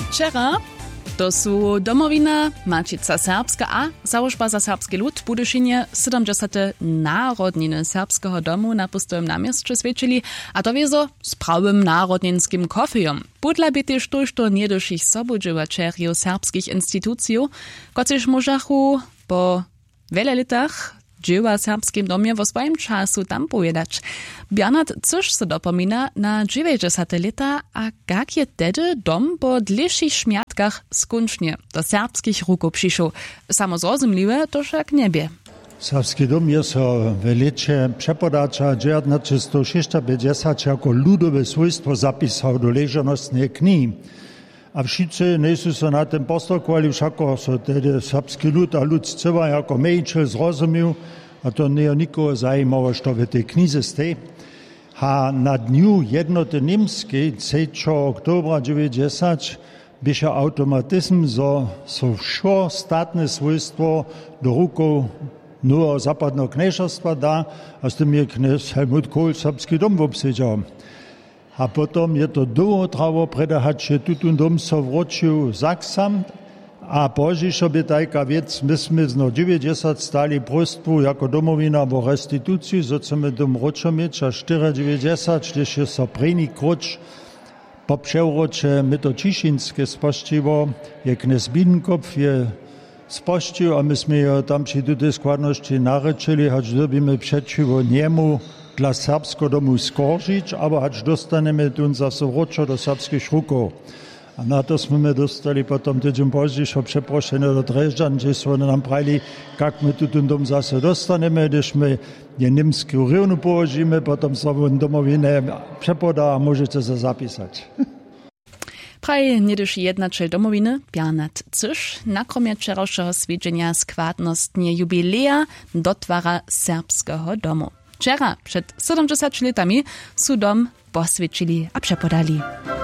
Včera to sú Domowina, Mačica Serbska a Załožba za serbski lud Budyšinie 70. narodniny Serbskeho domu na Pustovém námestě svedčili a to wiezo z prawym narodninskim kofejom. Budla by też to niedošich sobudžovačerjów serbskich instytucjów, kociž możachu po wiele latach dzieła w serbskim domie w swoim czasu tam pojedać. Bernard coś se dopomina na 90 lata, a jak je tedy dom po dlejszych szmiatkach skończnie do serbskich ruków przyszł. Samo zrozumliwe to však niebie. Serbski dom je so w lecie przepodacza 1956 jako ludowe swojstwo zapisał do leżonostnej knihy. A wszyscy nie są so na tym postokovali, všako so tedy serbski lud a lud zcela jako mejčel zrozumił, a to nie nikogo zajímalo, što v tej knize stej. A na dniu jednoty Niemskiej 3. oktobra 90 byše automatizm, so všo statne svojstvo do rukou nového západného kniežerstva dá, a s tym je kněz Helmut Kohl serbski dom obsedžal. A potom je to dlouho trvalo predahať, že tutun dom so vročil Saksam a požišo by tajka věc, my jsme z 90 stali prostvu jako Domowina vo restituciju, so chceme dom ročomič a 94, když je so první kroč po převroče my to Čišinské spoštivo, je kněz Biedenkopf je spoštil a my jsme jo tam při tuté skladnosti narečili, hač dobíme předčivo němu dla serbsko domu skoržič, aber hač dostaneme tun zase vročo do serbských rukov. A na to jsme dostali potom tydzień později přeprošené do Dresďan, že jsme nám prali, jak my tutun dom zase dostaneme, když my je němskou rivnu položíme, potom se on Domovině přepodá a můžete se zapisat. Praj niedyši jednačel Domowiny Bernard Cyš nakromie včerajšieho svedčenia składnostnie jubilea dotwara serbskeho domu. Včera, przed 70 latami, su dom posvedčili a přepodali.